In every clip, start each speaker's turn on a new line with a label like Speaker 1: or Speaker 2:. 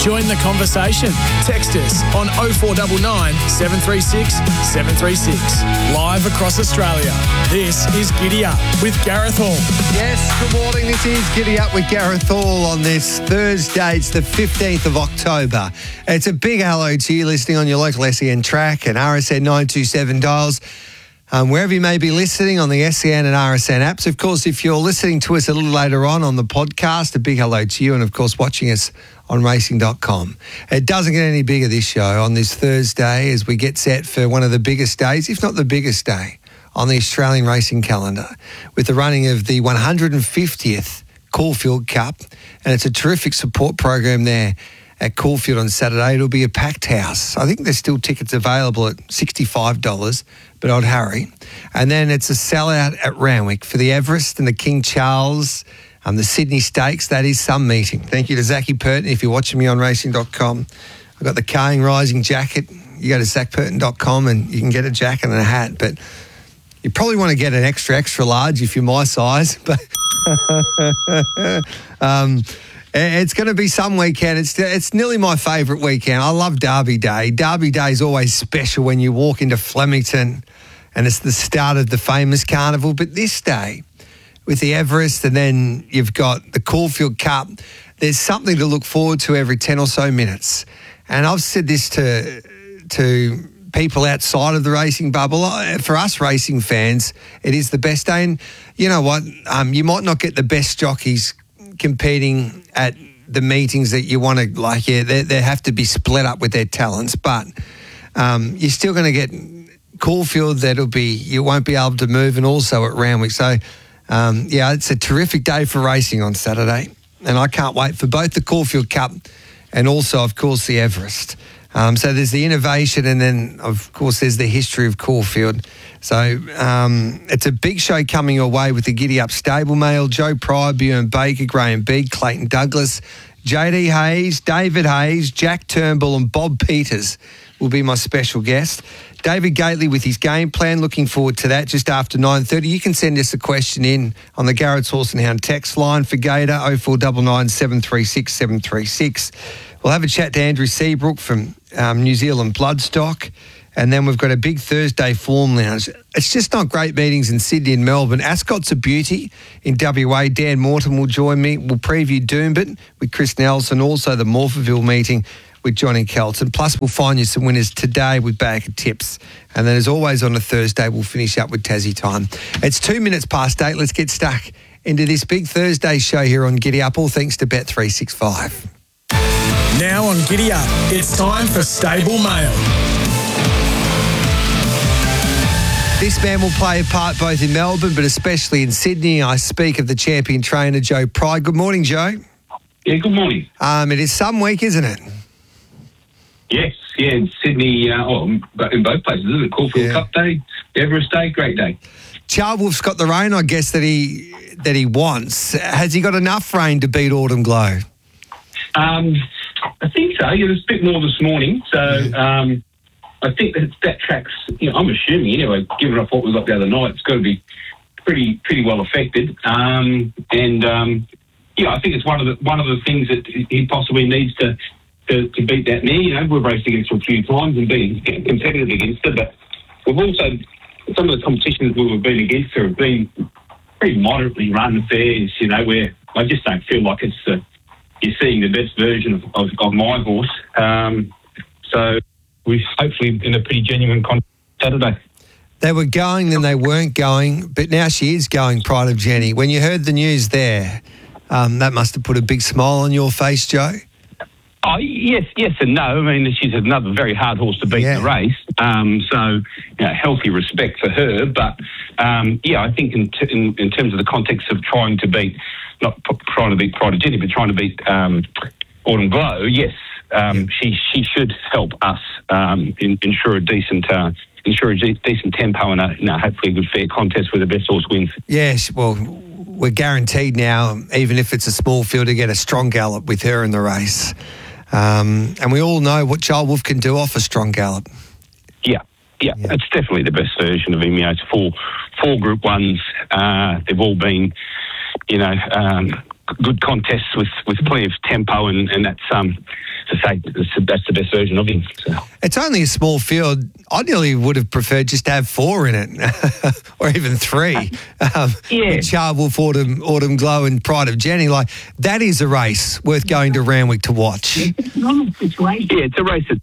Speaker 1: Join the conversation. Text us on 0499 736 736. Live across Australia. This is Giddy Up with Gareth Hall.
Speaker 2: Yes, good morning. This is Giddy Up with Gareth Hall on this Thursday. It's the 15th of October. It's a big hello to you listening on your local SEN track and RSN 927 dials. Wherever you may be listening on the SEN and RSN apps. Of course, if you're listening to us a little later on the podcast, a big hello to you, and of course watching us on racing.com. It doesn't get any bigger, this show, on this Thursday as we get set for one of the biggest days, if not the biggest day, on the Australian racing calendar, with the running of the 150th Caulfield Cup. And it's a terrific support program there at Caulfield on Saturday. It'll be a packed house. I think there's still tickets available at $65, but I'd hurry. And then it's a sellout at Randwick for the Everest and the King Charles, the Sydney Stakes. That is some meeting. Thank you to Zachy Purton. If you're watching me on racing.com, I've got the Carring Rising jacket. You go to zachpurton.com and you can get a jacket and a hat, but you probably want to get an extra large if you're my size. But it's going to be some weekend. It's nearly my favourite weekend. I love Derby Day. Derby Day is always special when you walk into Flemington and it's the start of the famous carnival. But this day, with the Everest and then you've got the Caulfield Cup, there's something to look forward to every 10 or so minutes. And I've said this to people outside of the racing bubble. For us racing fans, it is the best day. And you know what? You might not get the best jockeys competing at the meetings that you want to, like, they have to be split up with their talents, but you're still going to get Caulfield you won't be able to move, and also at Randwick. So, it's a terrific day for racing on Saturday, and I can't wait for both the Caulfield Cup and also, of course, the Everest. So there's the innovation, and then, of course, there's the history of Caulfield. So it's a big show coming your way with the Giddy Up Stable Mail. Joe Pryor, Bjorn Baker, Graham Beeg, Clayton Douglas, JD Hayes, David Hayes, Jack Turnbull and Bob Peters will be my special guest. David Gately with his game plan. Looking forward to that just after 9:30. You can send us a question in on the Garrett's Horse and Hound text line for Gator 0499 736 736. We'll have a chat to Andrew Seabrook from New Zealand Bloodstock. And then we've got a big Thursday form lounge. It's just not great meetings in Sydney and Melbourne. Ascot's a beauty in WA. Dan Morton will join me. We'll preview Doombit with Chris Nelson. Also the Morphettville meeting with Johnny Kelton. Plus we'll find you some winners today with Bagger Tips. And then as always on a Thursday, we'll finish up with Tassie Time. It's 2 minutes past 8. Let's get stuck into this big Thursday show here on Giddy Up. All thanks to Bet365.
Speaker 1: Now on Giddy Up, it's time for Stable Mail.
Speaker 2: This man will play a part both in Melbourne, but especially in Sydney. I speak of the champion trainer, Joe Pryor. Good morning, Joe.
Speaker 3: Yeah, good morning.
Speaker 2: It is some week, isn't it?
Speaker 3: Yes, in Sydney, in both places, isn't it? Caulfield Cup Day, Everest Day, great day.
Speaker 2: Charles Wolf's got the rain, I guess, that he wants. Has he got enough rain to beat Autumn Glow?
Speaker 3: I think so. Yeah, there's a bit more this morning, so... I think that track's, I'm assuming anyway, given off what we got the other night, it's got to be pretty well affected. I think it's one of the things that he possibly needs to beat that mare. We've raced against her a few times and been competitive against her, but we've also, some of the competitions we've been against her have been pretty moderately run affairs, where I just don't feel like it's you're seeing the best version of my horse. So we're hopefully in a pretty genuine contest Saturday.
Speaker 2: They were going, then they weren't going, but now she is going, Pride of Jenny. When you heard the news there, that must have put a big smile on your face, Joe.
Speaker 3: Oh, yes and no. I mean, she's another very hard horse to beat in the race. So, healthy respect for her. But, I think in terms of the context of trying to beat, not trying to beat Pride of Jenny, but trying to beat Autumn Glow, yes. She should help us ensure a decent tempo and hopefully a good fair contest where the best horse wins.
Speaker 2: Yes, well, we're guaranteed now, even if it's a small field, to get a strong gallop with her in the race. And we all know what Charles Wolf can do off a strong gallop.
Speaker 3: Yeah, it's definitely the best version of him. It's four Group 1s. They've all been, good contests with plenty of tempo, and to say that's the best version of him. So.
Speaker 2: It's only a small field. I nearly would have preferred just to have 4 in it, or even 3. Charwolf, Autumn Glow, and Pride of Jenny. Like, that is a race worth going to Randwick to watch.
Speaker 3: Yeah, it's a race that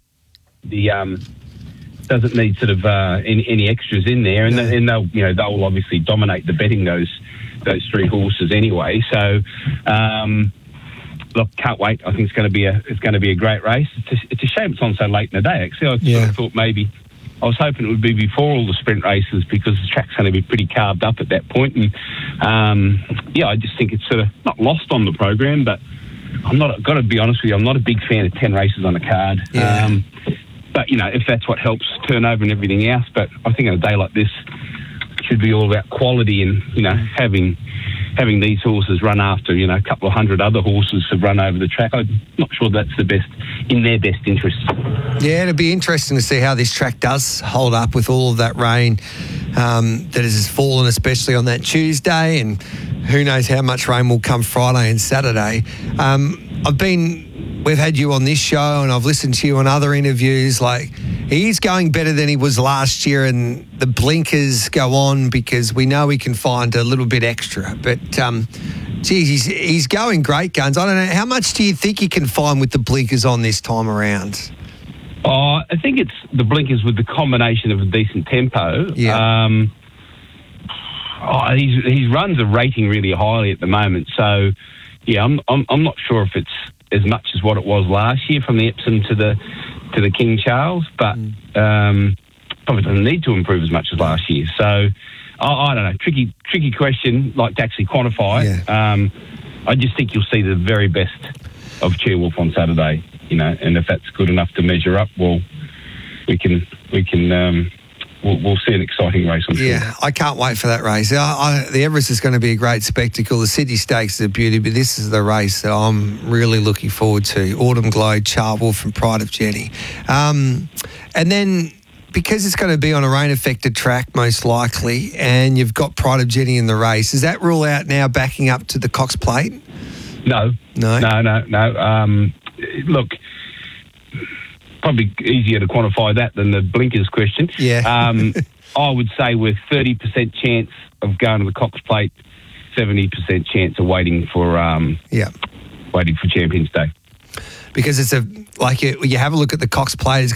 Speaker 3: doesn't need sort of any extras in there, and they'll obviously dominate the betting those 3 horses anyway. So. Look, can't wait. I think it's going to be a great race. It's a shame it's on so late in the day. Actually, I sort of thought maybe I was hoping it would be before all the sprint races because the track's going to be pretty carved up at that point. And I just think it's sort of not lost on the program, but I've got to be honest with you, I'm not a big fan of 10 races on a card.
Speaker 2: Yeah.
Speaker 3: But if that's what helps turnover and everything else. But I think on a day like this, it should be all about quality and having these horses run after, a couple of hundred other horses have run over the track. I'm not sure that's in their best interest.
Speaker 2: Yeah, it'll be interesting to see how this track does hold up with all of that rain that has fallen, especially on that Tuesday, and who knows how much rain will come Friday and Saturday. We've had you on this show and I've listened to you on other interviews. Like, he's going better than he was last year, and the blinkers go on because we know he can find a little bit extra. But, he's going great guns. I don't know, how much do you think he can find with the blinkers on this time around?
Speaker 3: I think it's the blinkers with the combination of a decent tempo.
Speaker 2: Yeah.
Speaker 3: His runs are rating really highly at the moment. So, yeah, I'm not sure if it's as much as what it was last year from the Epsom to the King Charles, but probably doesn't need to improve as much as last year. So I don't know, tricky question, like to actually quantify.
Speaker 2: Yeah.
Speaker 3: I just think you'll see the very best of Charwolf on Saturday, and if that's good enough to measure up, well, we can. We'll see an exciting race, I'm sure.
Speaker 2: Yeah, I can't wait for that race. The Everest is going to be a great spectacle. The Sydney Stakes is a beauty, but this is the race that I'm really looking forward to. Autumn Glow, Charwolf and Pride of Jenny. And then, because it's going to be on a rain-affected track, most likely, and you've got Pride of Jenny in the race, does that rule out now backing up to the Cox Plate?
Speaker 3: No. Look, probably easier to quantify that than the blinkers question.
Speaker 2: Yeah.
Speaker 3: I would say with 30% chance of going to the Cox Plate, 70% chance of waiting for Champions Day.
Speaker 2: Because it's you have a look at the Cox Plate, it's